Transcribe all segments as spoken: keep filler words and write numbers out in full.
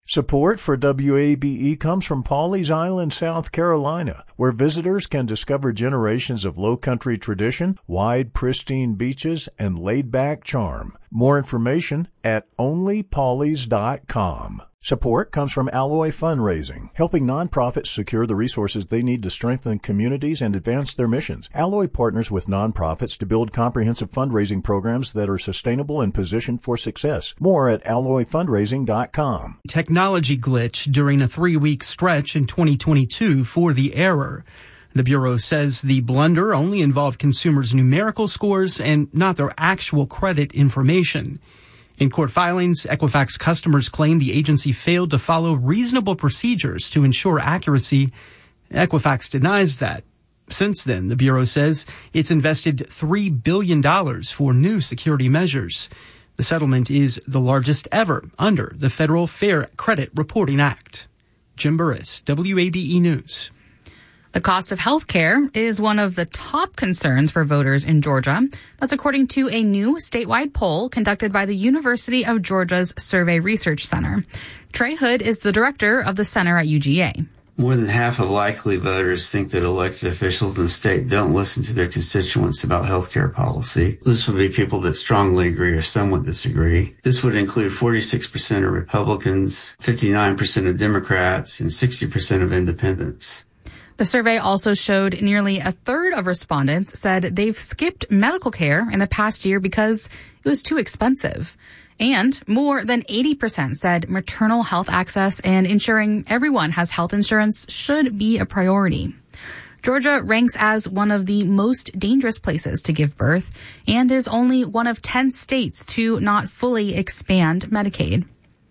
Support for W A B E comes from Pawleys Island, South Carolina, where visitors can discover generations of low-country tradition, wide, pristine beaches, and laid-back charm. More information at only pawleys dot com. Support comes from Alloy Fundraising, helping nonprofits secure the resources they need to strengthen communities and advance their missions. Alloy partners with nonprofits to build comprehensive fundraising programs that are sustainable and positioned for success. More at alloy fundraising dot com. Technology glitch during a three-week stretch in twenty twenty-two for the error. The Bureau says the blunder only involved consumers' numerical scores and not their actual credit information. In court filings, Equifax customers claim the agency failed to follow reasonable procedures to ensure accuracy. Equifax denies that. Since then, the Bureau says it's invested three billion dollars for new security measures. The settlement is the largest ever under the Federal Fair Credit Reporting Act. Jim Burris, W A B E News. The cost of health care is one of the top concerns for voters in Georgia. That's according to a new statewide poll conducted by the University of Georgia's Survey Research Center. Trey Hood is the director of the center at U G A. More than half of likely voters think that elected officials in the state don't listen to their constituents about health care policy. This would be people that strongly agree or somewhat disagree. This would include forty-six percent of Republicans, fifty-nine percent of Democrats, and sixty percent of independents. The survey also showed nearly a third of respondents said they've skipped medical care in the past year because it was too expensive. And more than eighty percent said maternal health access and ensuring everyone has health insurance should be a priority. Georgia ranks as one of the most dangerous places to give birth and is only one of ten states to not fully expand Medicaid.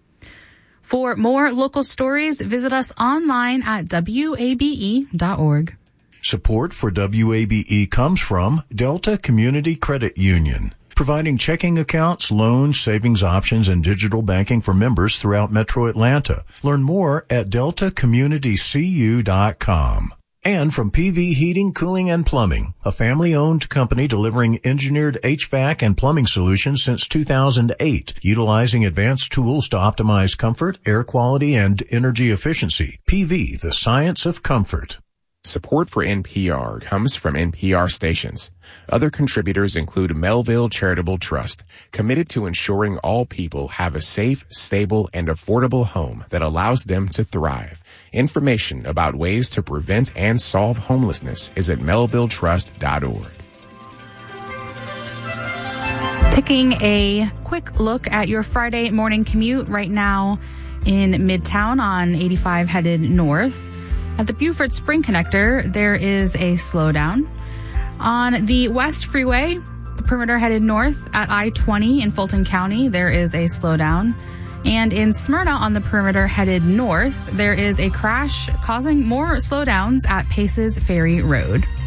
For more local stories, visit us online at W A B E dot org. Support for W A B E comes from Delta Community Credit Union, providing checking accounts, loans, savings options, and digital banking for members throughout Metro Atlanta. Learn more at delta community c u dot com. And from P V Heating, Cooling, and Plumbing, a family-owned company delivering engineered H V A C and plumbing solutions since two thousand eight, utilizing advanced tools to optimize comfort, air quality, and energy efficiency. P V, the science of comfort. Support for N P R comes from N P R stations. Other contributors include Melville Charitable Trust, committed to ensuring all people have a safe, stable, and affordable home that allows them to thrive. Information about ways to prevent and solve homelessness is at melville trust dot org. Taking a quick look at your Friday morning commute right now in Midtown on eighty-five headed north. At the Buford Spring Connector, there is a slowdown. On the West Freeway, the perimeter headed north at I twenty in Fulton County, there is a slowdown. And in Smyrna on the perimeter headed north, there is a crash causing more slowdowns at Paces Ferry Road.